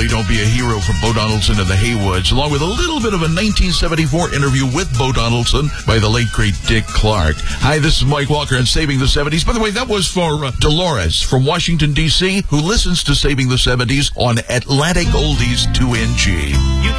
Really Don't Be a Hero from Bo Donaldson and the Haywoods, along with a little bit of a 1974 interview with Bo Donaldson by the late, great Dick Clark. Hi, this is Mike Walker on Saving the 70s. By the way, that was for Dolores from Washington, D.C., who listens to Saving the 70s on Atlantic Oldies 2NG.